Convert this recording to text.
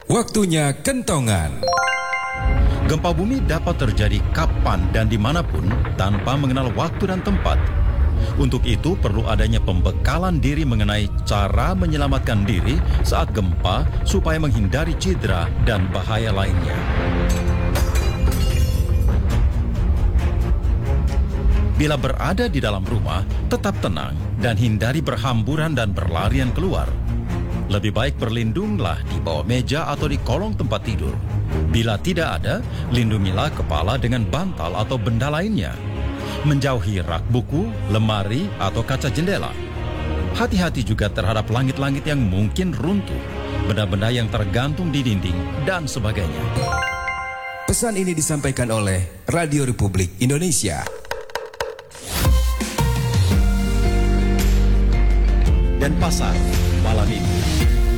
Waktunya kentongan. Gempa bumi dapat terjadi kapan dan dimanapun tanpa mengenal waktu dan tempat. Untuk itu perlu adanya pembekalan diri mengenai cara menyelamatkan diri saat gempa supaya menghindari cedera dan bahaya lainnya. Bila berada di dalam rumah, tetap tenang dan hindari berhamburan dan berlarian keluar. Lebih baik berlindunglah di bawah meja atau di kolong tempat tidur. Bila tidak ada, lindungilah kepala dengan bantal atau benda lainnya. Menjauhi rak buku, lemari, atau kaca jendela. Hati-hati juga terhadap langit-langit yang mungkin runtuh, benda-benda yang tergantung di dinding, dan sebagainya. Pesan ini disampaikan oleh Radio Republik Indonesia. Dan pasar malam ini.